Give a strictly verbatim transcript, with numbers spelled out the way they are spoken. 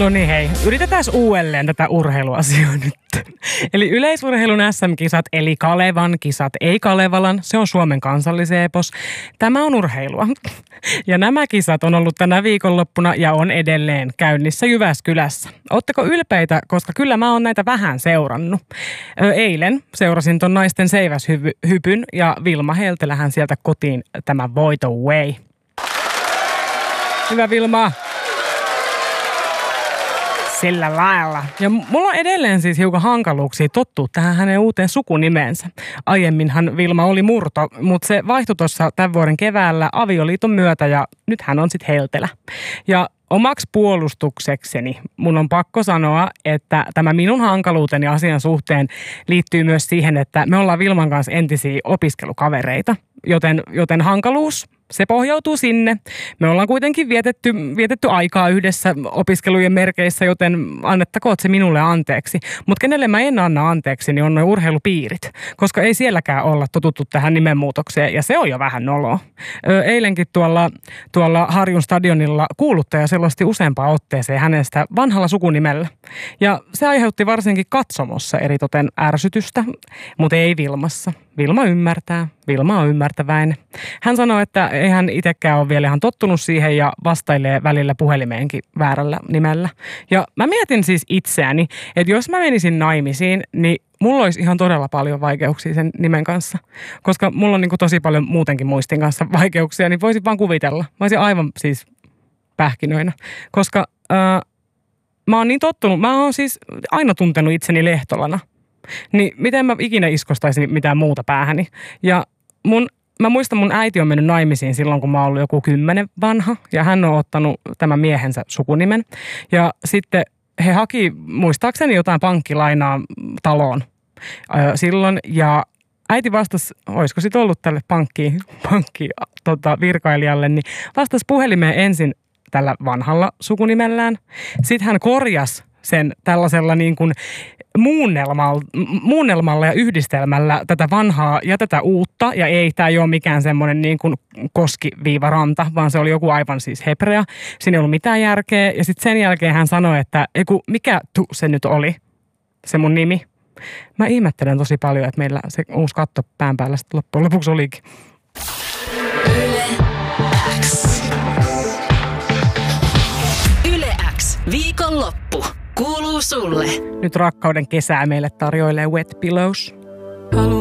No niin hei, yritetään uudelleen tätä urheiluasiaa nyt. Eli yleisurheilun äs äm-kisat, eli Kalevan kisat, ei Kalevalan, se on Suomen kansallisepos. Tämä on urheilua. Ja nämä kisat on ollut tänä viikonloppuna ja on edelleen käynnissä Jyväskylässä. Ootteko ylpeitä, koska kyllä mä oon näitä vähän seurannut. Eilen seurasin ton naisten seiväshypyn ja Vilma Heltelähän sieltä kotiin tämä voiton way. Hyvä Vilma. Sillä lailla. Ja mulla on edelleen siis hiukan hankaluuksia tottua tähän hänen uuteen sukunimensä. Aiemminhan Vilma oli Murto, mutta se vaihtui tuossa tämän vuoden keväällä avioliiton myötä ja nyt hän on sitten Heltelä. Ja omaksi puolustuksekseni mun on pakko sanoa, että tämä minun hankaluuteni asian suhteen liittyy myös siihen, että me ollaan Vilman kanssa entisiä opiskelukavereita, joten, joten hankaluus, se pohjautuu sinne. Me ollaan kuitenkin vietetty, vietetty aikaa yhdessä opiskelujen merkeissä, joten annettakoot se minulle anteeksi. Mutta kenelle mä en anna anteeksi, niin on nuo urheilupiirit, koska ei sielläkään olla totuttu tähän nimenmuutokseen ja se on jo vähän noloa. Eilenkin tuolla, tuolla Harjun stadionilla kuuluttaja selosti useampaan otteeseen hänestä vanhalla sukunimellä. Ja se aiheutti varsinkin katsomossa eritoten ärsytystä, mutta ei Vilmassa. Vilma ymmärtää. Vilma on ymmärtäväinen. Hän sanoi, että ei hän itsekään ole vielä ihan tottunut siihen ja vastailee välillä puhelimeenkin väärällä nimellä. Ja mä mietin siis itseäni, että jos mä menisin naimisiin, niin mulla olisi ihan todella paljon vaikeuksia sen nimen kanssa. Koska mulla on niin kuin tosi paljon muutenkin muistin kanssa vaikeuksia, niin voisin vaan kuvitella. Mä olisin aivan siis pähkinöinä. Koska äh, mä oon niin tottunut, mä oon siis aina tuntenut itseni Lehtolana. Niin miten mä ikinä iskostaisin mitään muuta päähäni. Ja mun, mä muistan, mun äiti on mennyt naimisiin silloin, kun mä oon ollut joku kymmenen vanha. Ja hän on ottanut tämän miehensä sukunimen. Ja sitten he haki muistaakseni jotain pankkilainaa taloon ö, silloin. Ja äiti vastasi, olisiko sitten ollut tälle pankkiin, pankki, tota, virkailijalle, niin vastasi puhelimeen ensin tällä vanhalla sukunimellään. Sitten hän korjasi sen tällaisella niin kuin muunnelmalla, muunnelmalla ja yhdistelmällä tätä vanhaa ja tätä uutta. Ja ei, tämä ei ole mikään semmoinen niin kuin koskiviivaranta, vaan se oli joku aivan siis hebrea. Siinä ei ollut mitään järkeä. Ja sitten sen jälkeen hän sanoi, että eiku, mikä tu se nyt oli, se mun nimi. Mä ihmettelen tosi paljon, että meillä se uusi katto pään päällä sitten loppujen lopuksi olikin. Yle X. Yle X. Viikonloppu. Kuuluu sulle. Nyt rakkauden kesää meille tarjoilee Wet Pillows.